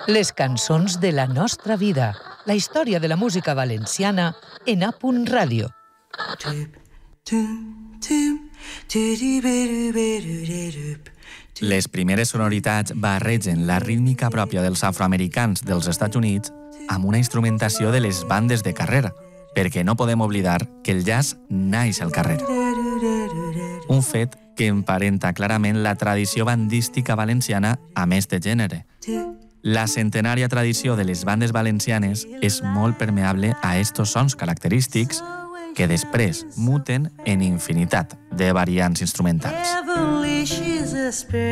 Les cançons de la nostra vida. La història de la música valenciana en A Punt Ràdio. Les primeres sonoritats barregen la rítmica pròpia dels afroamericans dels Estats Units amb una instrumentació de les bandes de carrera, perquè no podem oblidar que el jazz naix al carrer. Un fet que emparenta clarament la tradició bandística valenciana amb este gènere. La centenària tradició de les bandes valencianes és molt permeable a estos sons característics que després muten en infinitat de variants instrumentals.